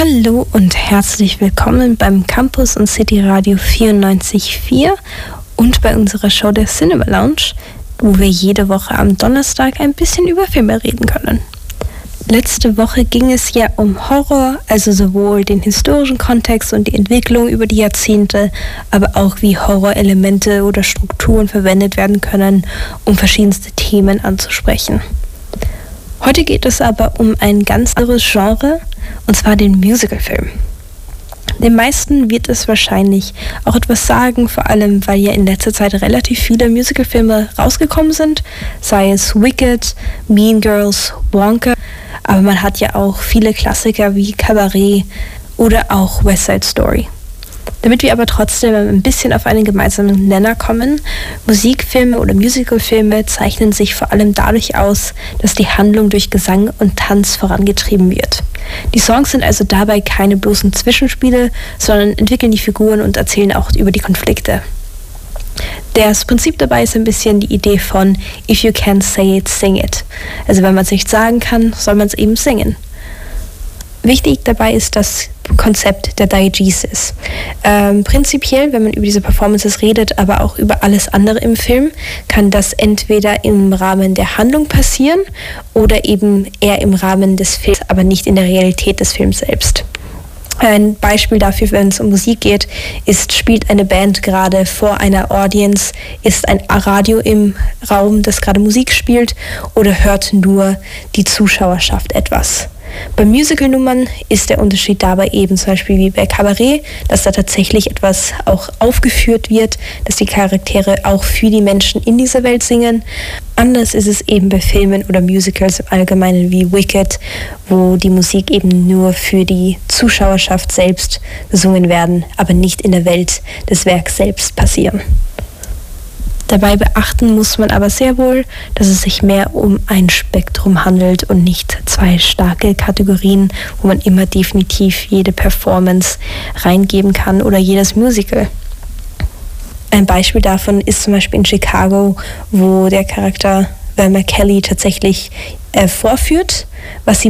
Hallo und herzlich willkommen beim Campus und City Radio 94.4 und bei unserer Show der Cinema Lounge, wo wir jede Woche am Donnerstag ein bisschen über Filme reden können. Letzte Woche ging es ja um Horror, also sowohl den historischen Kontext und die Entwicklung über die Jahrzehnte, aber auch wie Horrorelemente oder Strukturen verwendet werden können, um verschiedenste Themen anzusprechen. Heute geht es aber um ein ganz anderes Genre, und zwar den Musicalfilm. Den meisten wird es wahrscheinlich auch etwas sagen, vor allem weil ja in letzter Zeit relativ viele Musicalfilme rausgekommen sind, sei es Wicked, Mean Girls, Wonka, aber man hat ja auch viele Klassiker wie Cabaret oder auch West Side Story. Damit wir aber trotzdem ein bisschen auf einen gemeinsamen Nenner kommen, Musikfilme oder Musicalfilme zeichnen sich vor allem dadurch aus, dass die Handlung durch Gesang und Tanz vorangetrieben wird. Die Songs sind also dabei keine bloßen Zwischenspiele, sondern entwickeln die Figuren und erzählen auch über die Konflikte. Das Prinzip dabei ist ein bisschen die Idee von If you can't say it, sing it. Also wenn man es nicht sagen kann, soll man es eben singen. Wichtig dabei ist das Konzept der Diegesis. Prinzipiell, wenn man über diese Performances redet, aber auch über alles andere im Film, kann das entweder im Rahmen der Handlung passieren oder eben eher im Rahmen des Films, aber nicht in der Realität des Films selbst. Ein Beispiel dafür, wenn es um Musik geht, ist, spielt eine Band gerade vor einer Audience, ist ein Radio im Raum, das gerade Musik spielt, oder hört nur die Zuschauerschaft etwas. Bei Musical-Nummern ist der Unterschied dabei eben zum Beispiel wie bei Cabaret, dass da tatsächlich etwas auch aufgeführt wird, dass die Charaktere auch für die Menschen in dieser Welt singen. Anders ist es eben bei Filmen oder Musicals im Allgemeinen wie Wicked, wo die Musik eben nur für die Zuschauerschaft selbst gesungen werden, aber nicht in der Welt des Werks selbst passieren. Dabei beachten muss man aber sehr wohl, dass es sich mehr um ein Spektrum handelt und nicht zwei starke Kategorien, wo man immer definitiv jede Performance reingeben kann oder jedes Musical. Ein Beispiel davon ist zum Beispiel in Chicago, wo der Charakter Velma Kelly tatsächlich vorführt, was sie